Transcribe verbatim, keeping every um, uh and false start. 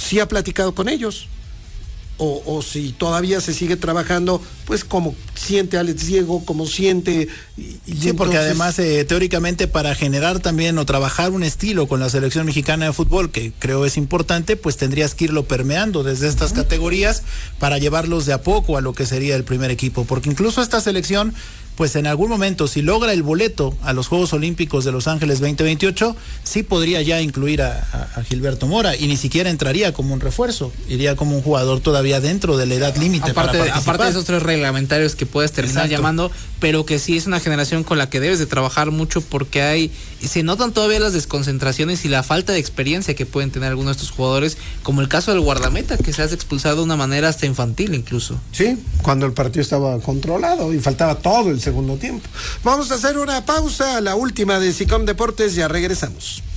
si ha platicado con ellos. O, o si todavía se sigue trabajando, pues como siente Alex Diego, como siente... Y, y sí, entonces... porque además eh, teóricamente para generar también o trabajar un estilo con la selección mexicana de fútbol, que creo es importante, pues tendrías que irlo permeando desde estas uh-huh. categorías para llevarlos de a poco a lo que sería el primer equipo, porque incluso esta selección, pues en algún momento, si logra el boleto a los Juegos Olímpicos de Los Ángeles veinte veintiocho, sí podría ya incluir a, a, a Gilberto Mora, y ni siquiera entraría como un refuerzo, iría como un jugador todavía dentro de la edad límite para participar. Aparte de esos tres reglamentarios que puedes terminar Exacto. llamando, pero que sí es una generación con la que debes de trabajar mucho, porque hay, se notan todavía las desconcentraciones y la falta de experiencia que pueden tener algunos de estos jugadores, como el caso del guardameta, que se ha expulsado de una manera hasta infantil incluso. Sí, cuando el partido estaba controlado y faltaba todo el segundo tiempo. Vamos a hacer una pausa, la última de SICOM Deportes, ya regresamos.